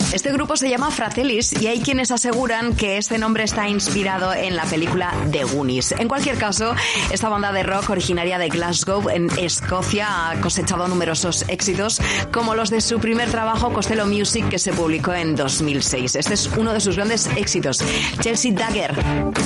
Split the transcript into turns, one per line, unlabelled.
Este grupo se llama Fratellis y hay quienes aseguran que este nombre está inspirado en la película The Goonies. En cualquier caso, esta banda de rock originaria de Glasgow, en Escocia, ha cosechado numerosos éxitos, como los de su primer trabajo, Costello Music, que se publicó en 2006. Este es uno de sus grandes éxitos, Chelsea Dagger.